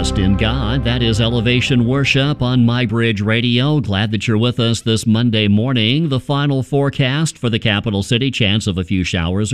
trust in God. That is Elevation Worship on MyBridge Radio. Glad that you're with us this Monday morning. The final forecast for the capital city, chance of a few showers